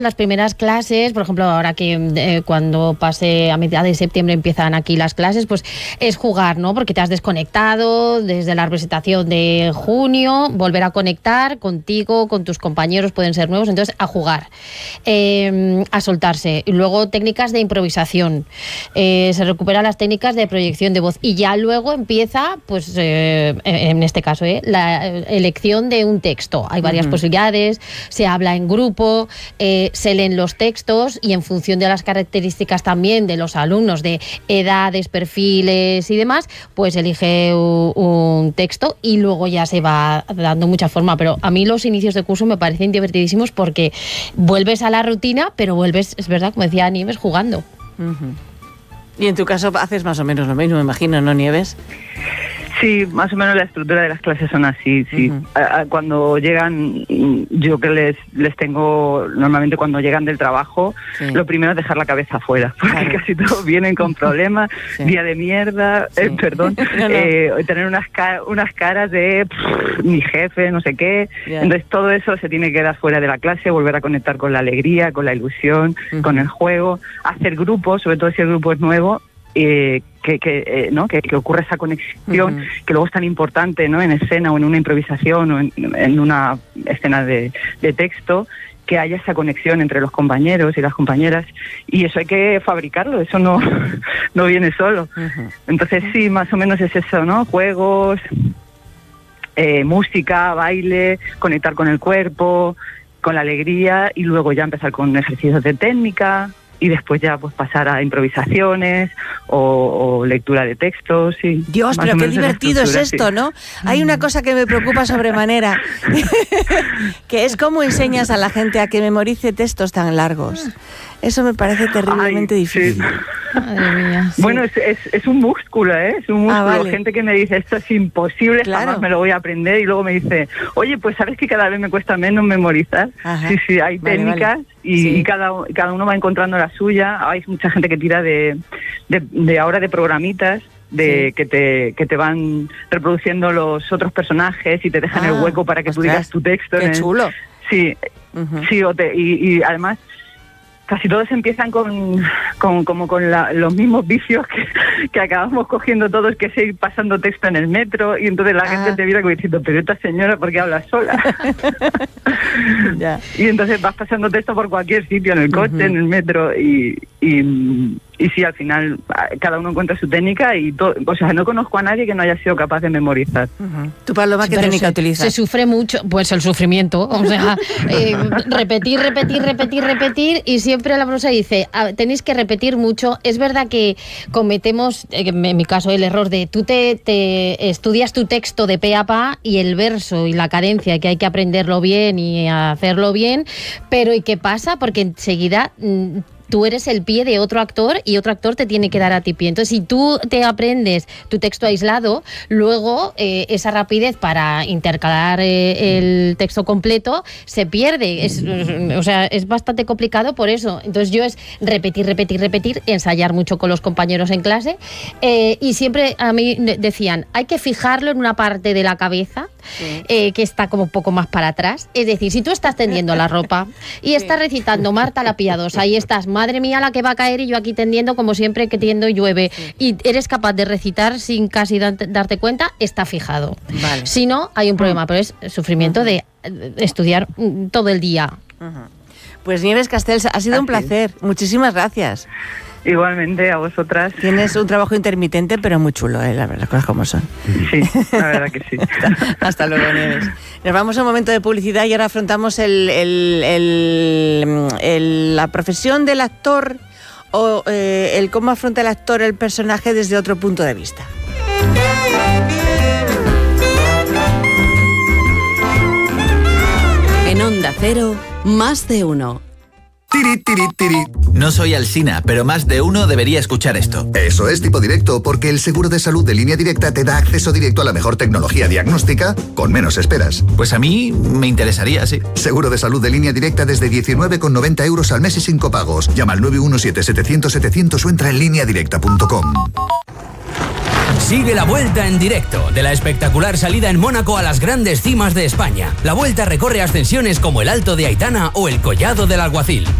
Las primeras clases, por ejemplo, ahora que cuando pase a mitad de septiembre empiezan aquí las clases, pues es jugar, ¿no? Porque te has desconectado desde la presentación de junio, volver a conectar contigo, con tus compañeros, pueden ser nuevos, entonces a jugar, a soltarse. Y luego técnicas de improvisación, se recuperan las técnicas de proyección de voz y ya luego empieza, pues en este caso, la elección de un texto. Hay varias posibilidades, se habla en grupo, se leen los textos y en función de las características también de los alumnos, de edades, perfiles y demás, pues elige un texto y luego ya se va dando mucha forma. Pero a mí los inicios de curso me parecen divertidísimos porque vuelves a la rutina, pero vuelves, es verdad, como decía Nieves, jugando. Y en tu caso haces más o menos lo mismo, me imagino, ¿no, Nieves? Sí, más o menos la estructura de las clases son así, sí. Cuando llegan, yo que les tengo, normalmente cuando llegan del trabajo, lo primero es dejar la cabeza afuera, porque casi todos vienen con problemas, día de mierda, perdón, tener unas caras de mi jefe, no sé qué, entonces todo eso se tiene que dar fuera de la clase, volver a conectar con la alegría, con la ilusión, con el juego, hacer grupos, sobre todo si el grupo es nuevo, que ocurra esa conexión que luego es tan importante, ¿no? En escena o en una improvisación o en una escena de texto, que haya esa conexión entre los compañeros y las compañeras, y eso hay que fabricarlo, eso no viene solo. Entonces sí, más o menos es eso, ¿no? Juegos, música, baile, conectar con el cuerpo, con la alegría, y luego ya empezar con ejercicios de técnica, y después ya pues pasar a improvisaciones o lectura de textos. Sí, Dios, pero qué divertido es esto, sí, ¿no? Hay una cosa que me preocupa sobremanera, que es cómo enseñas a la gente a que memorice textos tan largos. Eso me parece terriblemente difícil. Sí. Madre mía, sí. Bueno, es un músculo, ¿eh? Es un músculo. Vale. Gente que me dice, esto es imposible, jamás me lo voy a aprender, y luego me dice, oye, pues sabes que cada vez me cuesta menos memorizar. Sí, hay técnicas. Y cada uno va encontrando la suya. Hay mucha gente que tira de ahora de programitas que te van reproduciendo los otros personajes y te dejan el hueco para que tú digas tu texto. ¡Qué chulo! Sí, sí, y además casi todos empiezan con los mismos vicios que acabamos cogiendo todos, que es ir pasando texto en el metro, y entonces la gente te mira como diciendo, pero esta señora, ¿por qué habla sola? Y entonces vas pasando texto por cualquier sitio, en el coche, en el metro, y sí, al final cada uno encuentra su técnica y todo. O sea, no conozco a nadie que no haya sido capaz de memorizar. ¿Tú, Paloma, qué técnica utilizas? Se sufre mucho, pues el sufrimiento, o sea, repetir, y siempre la profesora dice, tenéis que repetir mucho. Es verdad que cometemos, en mi caso, el error de tú te estudias tu texto de pe a pa y el verso y la cadencia, que hay que aprenderlo bien y hacerlo bien, pero ¿y qué pasa? Porque enseguida tú eres el pie de otro actor y otro actor te tiene que dar a ti pie. Entonces, si tú te aprendes tu texto aislado, luego esa rapidez para intercalar el texto completo se pierde. O sea, es bastante complicado por eso. Entonces, yo es repetir, ensayar mucho con los compañeros en clase, y siempre a mí decían, hay que fijarlo en una parte de la cabeza que está como un poco más para atrás. Es decir, si tú estás tendiendo la ropa y estás recitando Marta la piadosa y estás, madre mía la que va a caer, y yo aquí tendiendo como siempre que tiendo y llueve, y eres capaz de recitar sin casi darte cuenta, está fijado. Vale. Si no, hay un problema, pero es sufrimiento de estudiar todo el día. Pues Nieves Castells, ha sido un placer. Muchísimas gracias. Igualmente, a vosotras. Tienes un trabajo intermitente, pero muy chulo, las cosas como son. Sí, la verdad que sí. Hasta luego, Nieves. Nos vamos a un momento de publicidad y ahora afrontamos la profesión del actor, o el cómo afronta el actor el personaje desde otro punto de vista. En Onda Cero, Más de Uno. Tiri, tiri, tiri. No soy Alsina, pero más de uno debería escuchar esto. Eso es Tipo Directo, porque el seguro de salud de Línea Directa te da acceso directo a la mejor tecnología diagnóstica con menos esperas. Pues a mí me interesaría, sí. Seguro de salud de Línea Directa desde 19,90 € al mes y sin copagos. Llama al 917-700-700 o entra en lineadirecta.com. Sigue la Vuelta en directo de la espectacular salida en Mónaco a las grandes cimas de España. La Vuelta recorre ascensiones como el Alto de Aitana o el Collado del Alguacil.